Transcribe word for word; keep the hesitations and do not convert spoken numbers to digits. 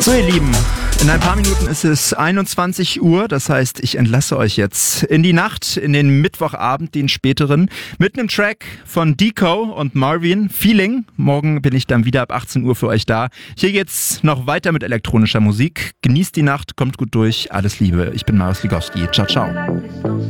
So, ihr Lieben, in ein paar Minuten ist es einundzwanzig Uhr, das heißt, ich entlasse euch jetzt in die Nacht, in den Mittwochabend, den späteren, mit einem Track von Deco und Marvin, Feeling. Morgen bin ich dann wieder ab achtzehn Uhr für euch da. Hier geht's noch weiter mit elektronischer Musik. Genießt die Nacht, kommt gut durch, alles Liebe. Ich bin Marius Ligowski. Ciao, ciao.